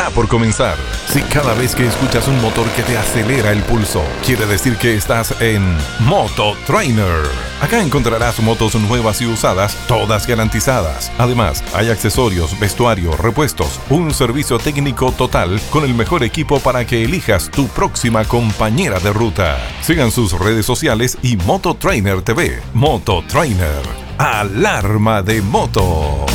está por comenzar. Si cada vez que escuchas un motor que te acelera el pulso, quiere decir que estás en Moto Trainer. Acá encontrarás motos nuevas y usadas, todas garantizadas. Además, hay accesorios, vestuario, repuestos, un servicio técnico total con el mejor equipo para que elijas tu próxima compañera de ruta. Sigan sus redes sociales y Moto Trainer TV. Moto Trainer. Alarma de moto.